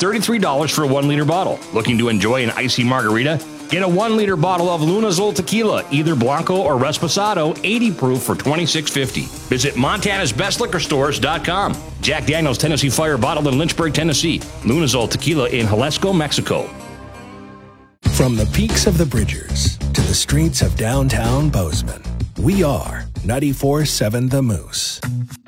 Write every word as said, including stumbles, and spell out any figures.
thirty-three dollars for a one-liter bottle. Looking to enjoy an icy margarita? Get a one-liter bottle of Lunazol Tequila, either Blanco or Reposado, eighty proof for twenty-six fifty. Visit Montana's Best Liquor Stores dot com. Jack Daniel's Tennessee Fire, bottled in Lynchburg, Tennessee. Lunazol Tequila in Jalisco, Mexico. From the peaks of the Bridgers to the streets of downtown Bozeman, we are ninety-four point seven The Moose.